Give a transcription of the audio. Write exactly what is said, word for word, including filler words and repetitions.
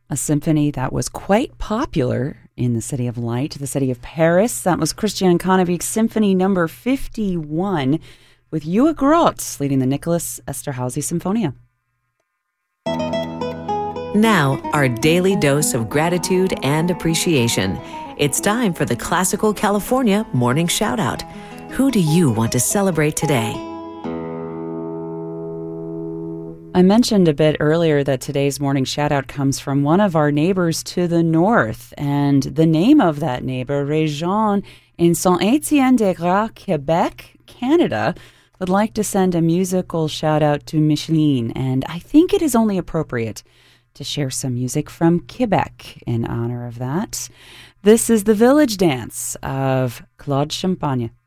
A symphony that was quite popular in the City of Light, the city of Paris. That was Christian Konovik's Symphony Number fifty-one, with Uwe Grotz leading the Nicholas Esterhazy Symphonia. Now, our daily dose of gratitude and appreciation. It's time for the Classical California Morning Shoutout. Who do you want to celebrate today? I mentioned a bit earlier that today's morning shout-out comes from one of our neighbors to the north, and the name of that neighbor, Réjean, in Saint-Étienne-des-Gras, Quebec, Canada, would like to send a musical shout-out to Micheline, and I think it is only appropriate to share some music from Quebec in honor of that. This is the Village Dance of Claude Champagne.